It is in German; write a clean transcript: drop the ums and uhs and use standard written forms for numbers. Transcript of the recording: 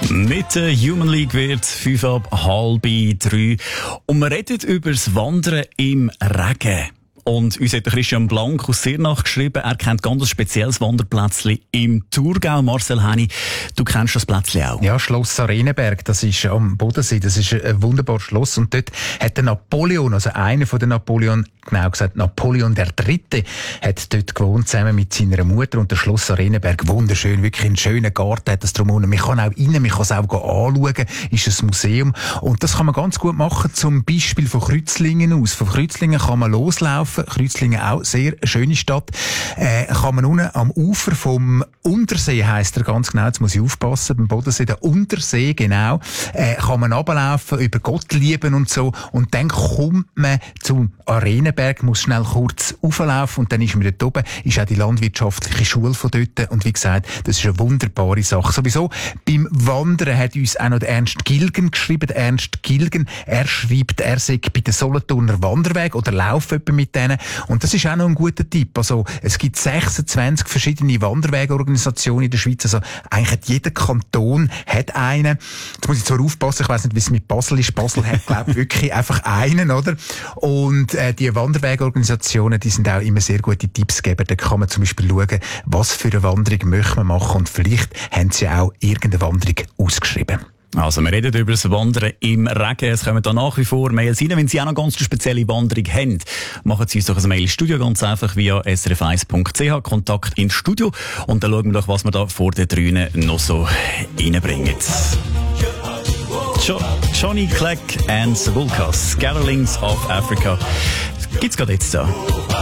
Mit der Human League wird 2:30 und wir reden über das Wandern im Regen. Und uns hat Christian Blank aus Sirnach geschrieben, er kennt ganz ein spezielles Wanderplätzchen im Thurgau. Marcel Henny, du kennst das Plätzchen auch? Ja, Schloss Arenenberg, das ist am Bodensee, das ist ein wunderbares Schloss. Und dort hat der Napoleon, also einer von den Napoleon, genau gesagt Napoleon der Dritte, hat dort gewohnt, zusammen mit seiner Mutter. Und der Schloss Arenenberg, wunderschön, wirklich ein schöner Garten hat das drumherum. Man kann auch rein, man kann es auch anschauen, ist ein Museum. Und das kann man ganz gut machen, zum Beispiel von Kreuzlingen aus. Von Kreuzlingen kann man loslaufen. Kreuzlingen auch sehr eine schöne Stadt. Kann man unten am Ufer vom Untersee, heisst er ganz genau, jetzt muss ich aufpassen, beim Bodensee, der Untersee, genau, kann man runterlaufen, über Gottlieben und so, und dann kommt man zum Arenenberg, muss schnell kurz rauflaufen und dann ist man dort oben, ist auch die landwirtschaftliche Schule von dort, und wie gesagt, das ist eine wunderbare Sache. Sowieso, beim Wandern hat uns auch noch der Ernst Gilgen geschrieben. Der Ernst Gilgen, er schreibt, er sei bei den Solothurner Wanderweg oder laufe etwa mit denen. Und das ist auch noch ein guter Tipp. Also, es gibt 26 verschiedene Wanderwegorganisationen in der Schweiz. Also, eigentlich hat jeder Kanton hat einen. Jetzt muss ich zwar aufpassen, ich weiss nicht, wie es mit Basel ist. Basel hat, glaube ich, wirklich einfach einen, oder? Und, die Wanderwegorganisationen, die sind auch immer sehr gute Tippsgeber. Da kann man zum Beispiel schauen, was für eine Wanderung möchte man machen. Und vielleicht haben sie auch irgendeine Wanderung ausgeschrieben. Also, wir reden über das Wandern im Regen. Es kommen da nach wie vor Mails rein. Wenn Sie auch noch ganz eine spezielle Wanderung haben, machen Sie uns doch ein Mail ins Studio, ganz einfach via srf1.ch, Kontakt ins Studio. Und dann schauen wir doch, was wir da vor den Drünen noch so reinbringen. Johnny Clegg and the Vulcans, Gatherlings of Africa. Gibt's gerade jetzt da?